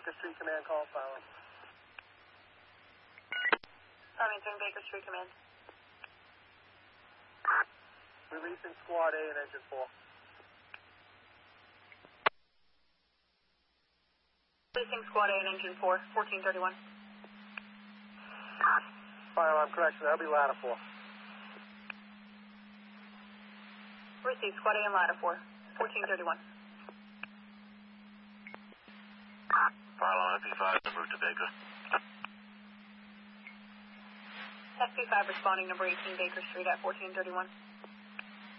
Baker Street Command call, file. Answering Baker Street Command. Releasing Squad A and Engine 4. Releasing Squad A and Engine 4, 1431. Fire alarm correction, that'll be ladder 4. Receive Squad A and ladder 4, 1431. Fire alarm FP5 en route to Baker. FP5 responding, number 18 Baker Street at 1431.